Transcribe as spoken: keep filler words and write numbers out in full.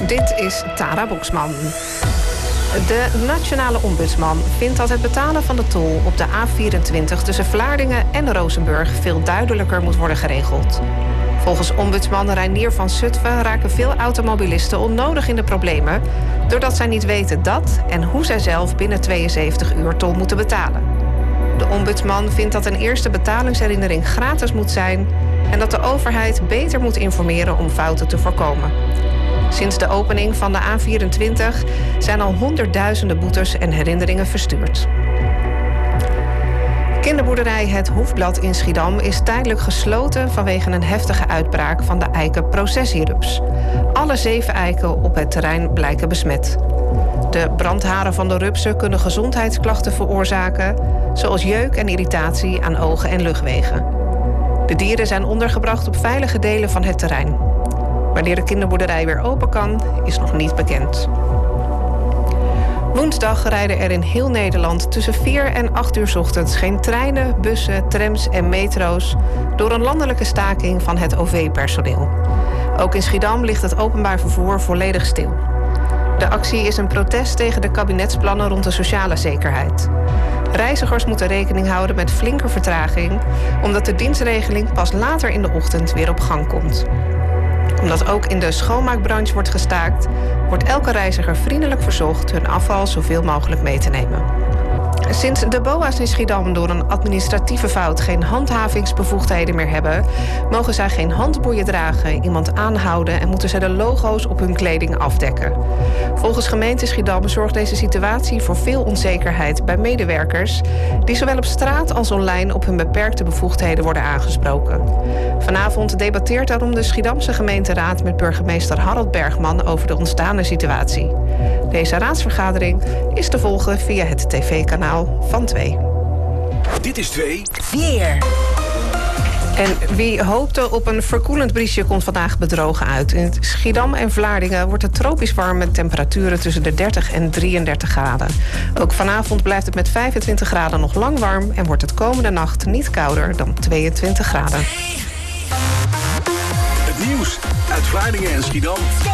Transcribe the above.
Dit is Tara Boxman. De nationale ombudsman vindt dat het betalen van de tol op de A vierentwintig tussen Vlaardingen en Rozenburg veel duidelijker moet worden geregeld. Volgens ombudsman Reinier van Zutphen raken veel automobilisten onnodig in de problemen, doordat zij niet weten dat en hoe zij zelf binnen tweeënzeventig uur tol moeten betalen. De ombudsman vindt dat een eerste betalingsherinnering gratis moet zijn en dat de overheid beter moet informeren om fouten te voorkomen. Sinds de opening van de A vierentwintig zijn al honderdduizenden boetes en herinneringen verstuurd. Kinderboerderij Het Hoefblad in Schiedam is tijdelijk gesloten vanwege een heftige uitbraak van de eikenprocessierups. Alle zeven eiken op het terrein blijken besmet. De brandharen van de rupsen kunnen gezondheidsklachten veroorzaken, zoals jeuk en irritatie aan ogen en luchtwegen. De dieren zijn ondergebracht op veilige delen van het terrein. Wanneer de kinderboerderij weer open kan, is nog niet bekend. Woensdag rijden er in heel Nederland tussen vier en acht uur 's ochtends geen treinen, bussen, trams en metro's door een landelijke staking van het O V-personeel. Ook in Schiedam ligt het openbaar vervoer volledig stil. De actie is een protest tegen de kabinetsplannen rond de sociale zekerheid. Reizigers moeten rekening houden met flinke vertraging, omdat de dienstregeling pas later in de ochtend weer op gang komt. Omdat ook in de schoonmaakbranche wordt gestaakt, wordt elke reiziger vriendelijk verzocht hun afval zoveel mogelijk mee te nemen. Sinds de B O A's in Schiedam door een administratieve fout geen handhavingsbevoegdheden meer hebben, mogen zij geen handboeien dragen, iemand aanhouden en moeten zij de logo's op hun kleding afdekken. Volgens gemeente Schiedam zorgt deze situatie voor veel onzekerheid bij medewerkers, die zowel op straat als online op hun beperkte bevoegdheden worden aangesproken. Vanavond debatteert daarom de Schiedamse gemeenteraad met burgemeester Harold Bergman over de ontstane situatie. Deze raadsvergadering is te volgen via het tv-kanaal van twee. Dit is twee. Weer. En wie hoopte op een verkoelend briesje komt vandaag bedrogen uit. In het Schiedam en Vlaardingen wordt het tropisch warm met temperaturen tussen de dertig en drieëndertig graden. Ook vanavond blijft het met vijfentwintig graden nog lang warm en wordt het komende nacht niet kouder dan tweeëntwintig graden. Het nieuws uit Vlaardingen en Schiedam.